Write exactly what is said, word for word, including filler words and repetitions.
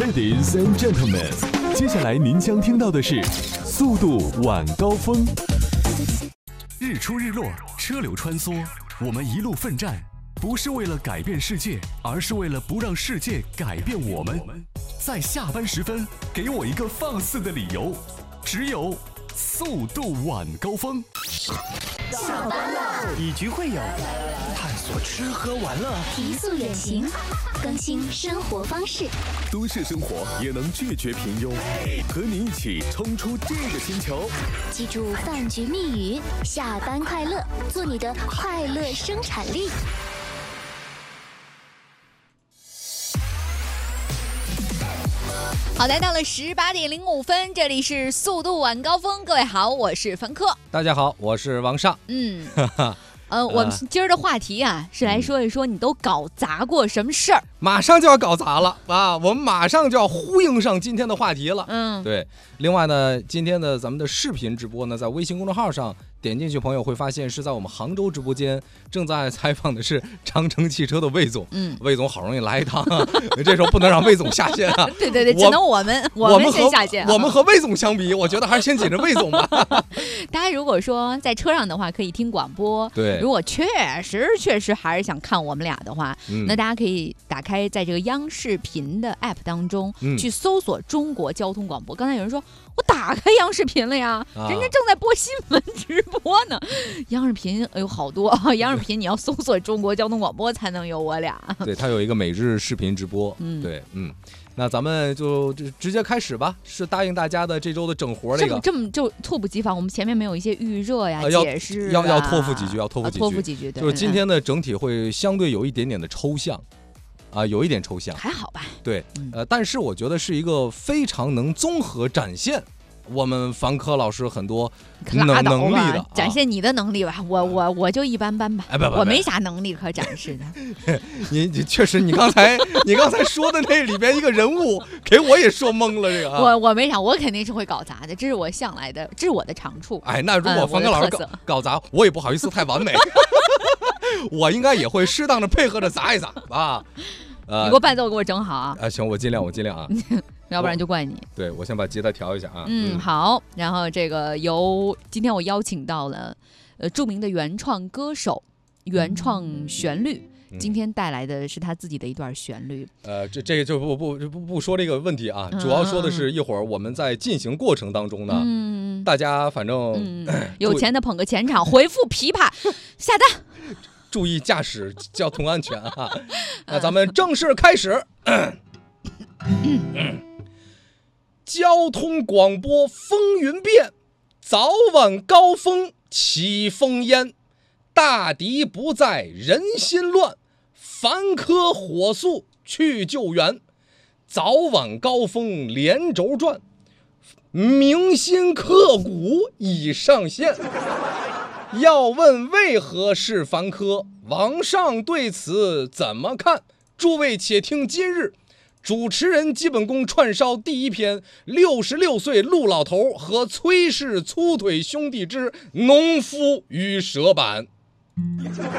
Ladies and gentlemen， 接下来您将听到的是速度晚高峰。日出日落，车流穿梭，我们一路奋战，不是为了改变世界，而是为了不让世界改变我们。在下班时分，给我一个放肆的理由，只有速度晚高峰。 下班了， 以局会友，探索吃喝玩乐， 提速远行，更新生活方式。 都市生活也能拒绝平庸，和你一起冲出这个星球。 记住饭局密语：下班快乐，做你的快乐生产力。 好，来到了十八点零五分，这里是速度晚高峰。各位好，我是凡客。 大家好，我是王尚。 嗯，呃，我们今儿的话题啊，是来说一说你都搞砸过什么事儿。 马上就要搞砸了啊！我们马上就要呼应上今天的话题了。 嗯， 对。另外呢，今天的咱们的视频直播呢，在微信公众号上点进去，朋友会发现是在我们杭州直播间正在采访的是长城汽车的魏总。嗯，魏总好容易来一趟，这时候不能让魏总下线啊。 对对对，只能我们我们先下线。 我们和魏总相比，我觉得还是先紧着魏总吧。 大家如果说在车上的话，可以听广播。 对， 如果确实确实还是想看我们俩的话，嗯、那大家可以打开在这个央视频的 app 当中、嗯、去搜索中国交通广播。刚才有人说我打开央视频了呀、啊、人家正在播新闻直播呢。央视频哎呦好多啊，央视频你要搜索中国交通广播才能有我俩。 对，它有一个每日视频直播。 嗯， 对，嗯。那咱们就直接开始吧，是答应大家的这周的整活那个。 这么就猝不及防，我们前面没有一些预热呀、呃、解释、啊、 要要托付几句，要托付几句， 托付几句。对， 就是今天的整体会相对有一点点的抽象，啊、呃，有一点抽象， 还好吧？ 对，呃，但是我觉得是一个非常能综合展现我们凡科老师很多能能力的、啊， 展现你的能力吧。我我我就一般般吧， 哎不不， 我没啥能力可展示的。 你你确实，你刚才你刚才说的那里边一个人物，给我也说懵了。这个、啊、 我我没啥，我肯定是会搞砸的，这是我向来的，这是我的长处。 哎，那如果凡科老师搞、嗯、搞砸，我也不好意思太完美，我应该也会适当的配合着砸一砸啊。 呃，你给我伴奏给我整好啊！ 啊，行，我尽量，我尽量啊。 要不然就怪你。 对，我先把吉他调一下啊。 嗯，好。然后这个由今天我邀请到了呃著名的原创歌手，原创旋律，嗯、今天带来的是他自己的一段旋律。 呃，这这个就不不不不说这个问题啊，主要说的是一会儿我们在进行过程当中呢，嗯、大家反正、 嗯、有钱的捧个钱场，回复琵琶下单。 注意驾驶交通安全啊！那咱们正式开始。交通广播风云变，早晚高峰起烽烟。大敌不在人心乱，凡科火速去救援。早晚高峰连轴转，铭心刻骨已上线。要问为何是凡科，王尚对此怎么看？诸位且听今日主持人基本功串烧第一篇，六十六岁陆老头和崔氏粗腿兄弟之农夫与蛇板。